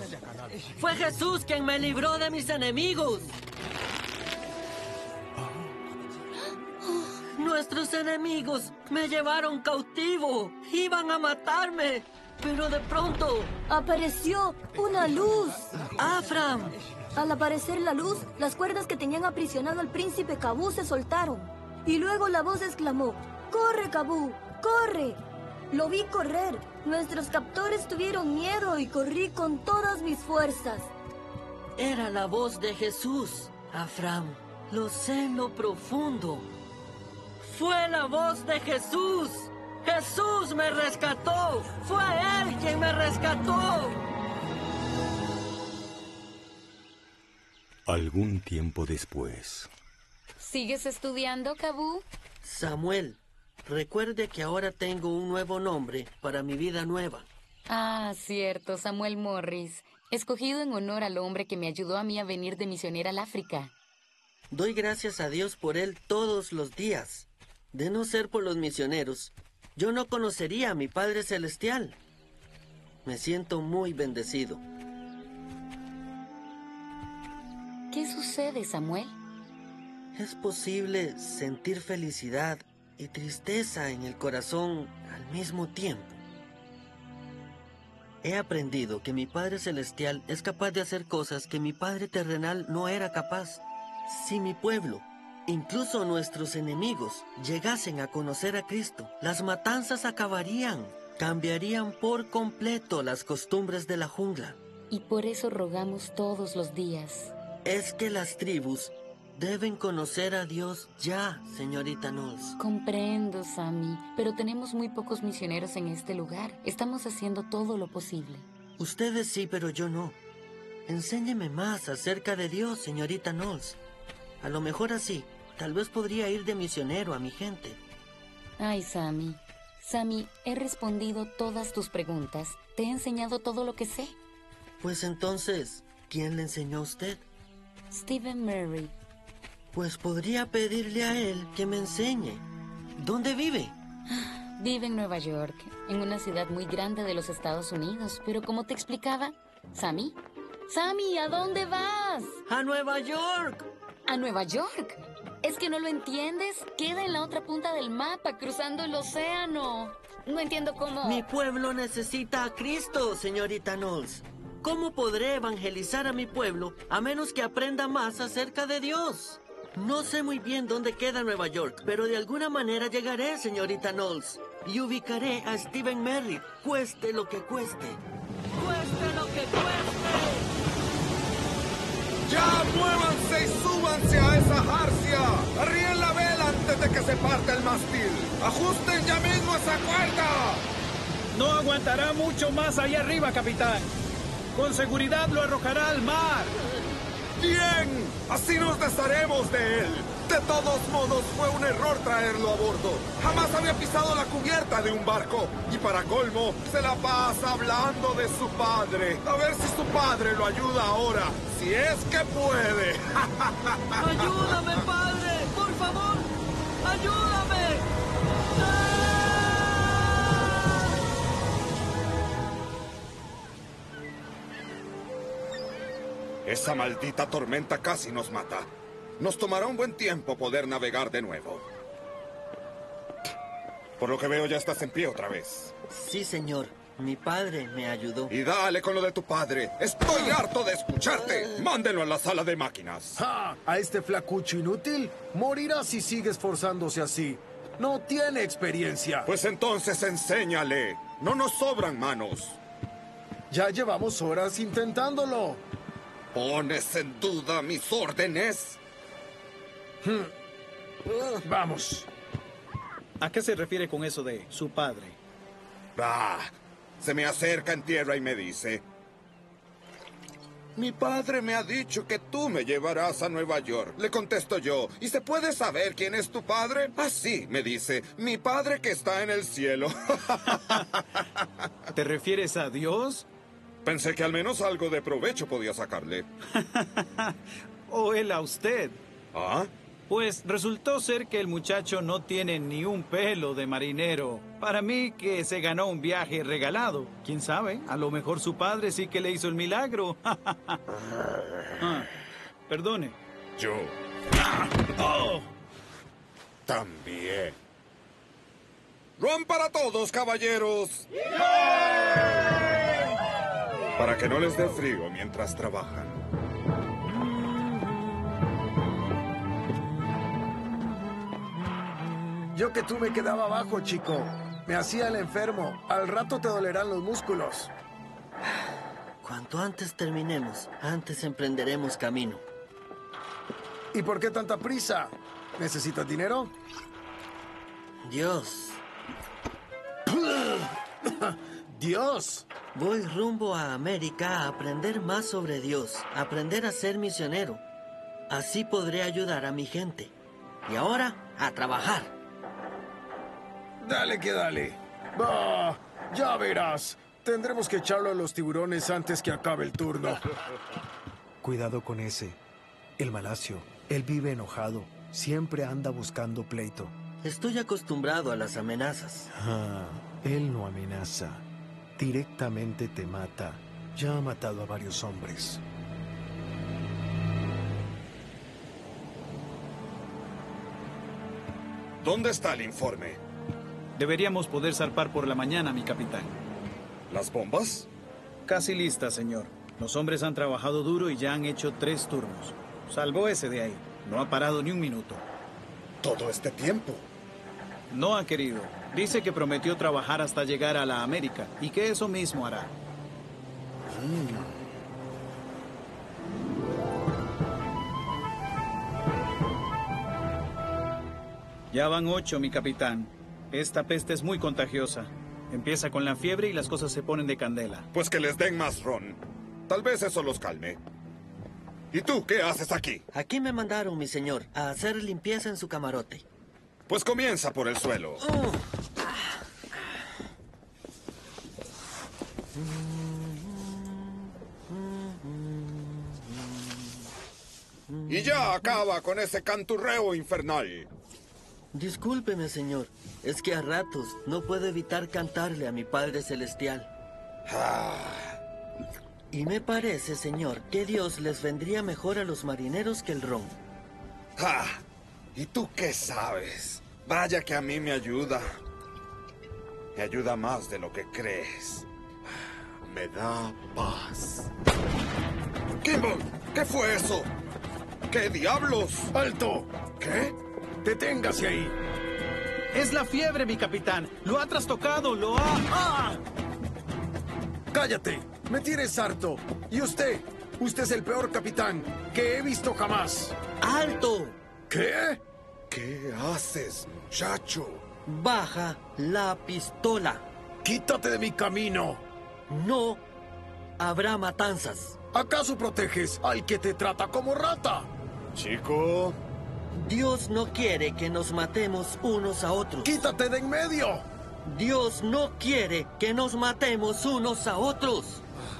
Fue Jesús quien me libró de mis enemigos. Nuestros enemigos me llevaron cautivo. Iban a matarme. Pero de pronto apareció una luz. ¡Afram! Al aparecer la luz, las cuerdas que tenían aprisionado al príncipe Kabú se soltaron. Y luego la voz exclamó: ¡Corre, Kabú! ¡Corre! Lo vi correr. Nuestros captores tuvieron miedo y corrí con todas mis fuerzas. Era la voz de Jesús, Afram. Lo sé en lo profundo. Fue la voz de Jesús. ¡Jesús me rescató! ¡Fue Él quien me rescató! Algún tiempo después. ¿Sigues estudiando, Kabú? Samuel, recuerde que ahora tengo un nuevo nombre para mi vida nueva. Ah, cierto, Samuel Morris. Escogido en honor al hombre que me ayudó a mí a venir de misionera al África. Doy gracias a Dios por él todos los días. De no ser por los misioneros, yo no conocería a mi Padre Celestial. Me siento muy bendecido. ¿Qué sucede, Samuel? Es posible sentir felicidad y tristeza en el corazón al mismo tiempo. He aprendido que mi Padre Celestial es capaz de hacer cosas que mi Padre terrenal no era capaz. Si mi pueblo, incluso nuestros enemigos, llegasen a conocer a Cristo, las matanzas acabarían, cambiarían por completo las costumbres de la jungla. Y por eso rogamos todos los días. Es que las tribus deben conocer a Dios ya, señorita Knowles. Comprendo, Sammy, pero tenemos muy pocos misioneros en este lugar. Estamos haciendo todo lo posible. Ustedes sí, pero yo no. Enséñeme más acerca de Dios, señorita Knowles. A lo mejor así, tal vez podría ir de misionero a mi gente. Ay, Sammy. Sammy, he respondido todas tus preguntas. Te he enseñado todo lo que sé. Pues entonces, ¿quién le enseñó a usted? Stephen Murray. Pues podría pedirle a él que me enseñe. ¿Dónde vive? Vive en Nueva York, en una ciudad muy grande de los Estados Unidos. Pero como te explicaba, Sammy, Sammy, ¿a dónde vas? ¡A Nueva York! ¿A Nueva York? ¿Es que no lo entiendes? Queda en la otra punta del mapa, cruzando el océano. No entiendo cómo... Mi pueblo necesita a Cristo, señorita Knowles. ¿Cómo podré evangelizar a mi pueblo a menos que aprenda más acerca de Dios? No sé muy bien dónde queda Nueva York, pero de alguna manera llegaré, señorita Knowles. Y ubicaré a Stephen Merritt, cueste lo que cueste. ¡Cueste lo que cueste! ¡Ya muévanse y súbanse a esa jarcia! ¡Arríen la vela antes de que se parta el mástil! ¡Ajusten ya mismo esa cuerda! No aguantará mucho más allá arriba, capitán. Con seguridad lo arrojará al mar. ¡Bien! Así nos desharemos de él. De todos modos, fue un error traerlo a bordo. Jamás había pisado la cubierta de un barco. Y para colmo, se la pasa hablando de su padre. A ver si su padre lo ayuda ahora. Si es que puede. ¡Ayúdame, padre! ¡Por favor! ¡Ayúdame! Esa maldita tormenta casi nos mata. Nos tomará un buen tiempo poder navegar de nuevo. Por lo que veo, ya estás en pie otra vez. Sí, señor. Mi padre me ayudó. Y dale con lo de tu padre. Estoy harto de escucharte. Mándenlo a la sala de máquinas. ¡Ja! ¿A este flacucho inútil? Morirá si sigue esforzándose así. No tiene experiencia. Pues entonces enséñale. No nos sobran manos. Ya llevamos horas intentándolo. ¿Pones en duda mis órdenes? Vamos. ¿A qué se refiere con eso de su padre? Se me acerca en tierra y me dice: mi padre me ha dicho que tú me llevarás a Nueva York. Le contesto yo: ¿y se puede saber quién es tu padre? Así, me dice: mi padre que está en el cielo. ¿Te refieres a Dios? Pensé que al menos algo de provecho podía sacarle. ¿O él a usted? ¿Ah? Pues resultó ser que el muchacho no tiene ni un pelo de marinero. Para mí que se ganó un viaje regalado. ¿Quién sabe? A lo mejor su padre sí que le hizo el milagro. Perdone. Yo ¡Oh! también. ¡Ron para todos, caballeros! Para que no les dé frío mientras trabajan. Yo que tú me quedaba abajo, chico. Me hacía el enfermo. Al rato te dolerán los músculos. Cuanto antes terminemos, antes emprenderemos camino. ¿Y por qué tanta prisa? ¿Necesitas dinero? Dios, ¡Dios! voy rumbo a América a aprender más sobre Dios, a aprender a ser misionero. Así podré ayudar a mi gente. Y ahora, a trabajar. Dale que dale. Bah, ya verás. Tendremos que echarlo a los tiburones antes que acabe el turno. Cuidado con ese. El Malacio. Él vive enojado. Siempre anda buscando pleito. Estoy acostumbrado a las amenazas. Él no amenaza. Directamente te mata. Ya ha matado a varios hombres. ¿Dónde está el informe? Deberíamos poder zarpar por la mañana, mi capitán. ¿Las bombas? Casi lista, señor. Los hombres han trabajado duro y ya han hecho 3 turnos. Salvo ese de ahí. No ha parado ni un minuto. ¿Todo este tiempo? No ha querido. Dice que prometió trabajar hasta llegar a la América y que eso mismo hará. Ya van 8, mi capitán. Esta peste es muy contagiosa. Empieza con la fiebre y las cosas se ponen de candela. Pues que les den más ron. Tal vez eso los calme. ¿Y tú qué haces aquí? Aquí me mandaron, mi señor, a hacer limpieza en su camarote. Pues comienza por el suelo. Y ya acaba con ese canturreo infernal. Discúlpeme, señor. Es que a ratos no puedo evitar cantarle a mi Padre Celestial. Y me parece, señor, que Dios les vendría mejor a los marineros que el ron. ¿Y tú qué sabes? Vaya que a mí me ayuda. Me ayuda más de lo que crees. Me da paz. ¡Kimball! ¿Qué fue eso? ¿Qué diablos? ¡Alto! ¿Qué? ¡Deténgase ahí! Es la fiebre, mi capitán. Lo ha trastocado, lo ha... ¡Ah! ¡Cállate! ¡Me tienes harto! ¿Y usted? Usted es el peor capitán que he visto jamás. ¡Alto! ¿Qué? ¿Qué haces, muchacho? Baja la pistola. ¡Quítate de mi camino! No habrá matanzas. ¿Acaso proteges al que te trata como rata? Chico... Dios no quiere que nos matemos unos a otros. ¡Quítate de en medio! Dios no quiere que nos matemos unos a otros.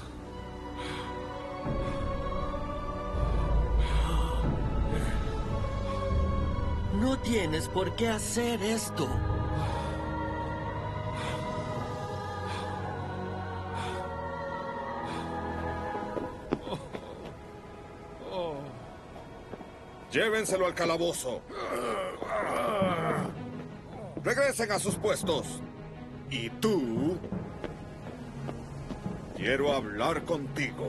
No tienes por qué hacer esto. Llévenselo al calabozo. Regresen a sus puestos. Y tú... quiero hablar contigo.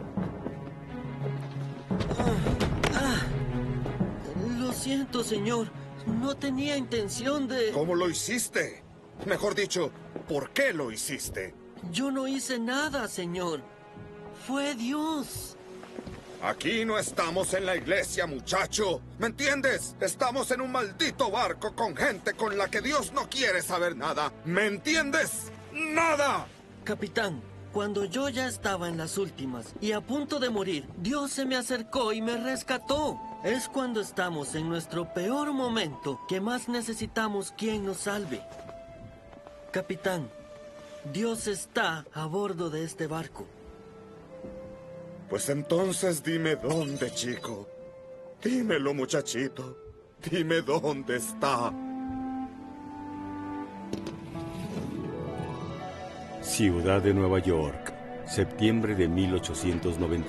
Lo siento, señor. No tenía intención de... ¿Cómo lo hiciste? Mejor dicho, ¿por qué lo hiciste? Yo no hice nada, señor. Fue Dios. Aquí no estamos en la iglesia, muchacho. ¿Me entiendes? Estamos en un maldito barco con gente con la que Dios no quiere saber nada. ¿Me entiendes? ¡Nada! Capitán, cuando yo ya estaba en las últimas y a punto de morir, Dios se me acercó y me rescató. Es cuando estamos en nuestro peor momento que más necesitamos quien nos salve. Capitán, Dios está a bordo de este barco. Pues entonces dime dónde, chico. Dímelo, muchachito. Dime dónde está. Ciudad de Nueva York, septiembre de 1890.